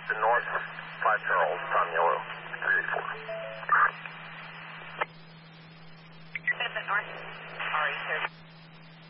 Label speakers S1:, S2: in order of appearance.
S1: Houston North, 5 Charles, Tom Yellow, 384.
S2: North, sorry,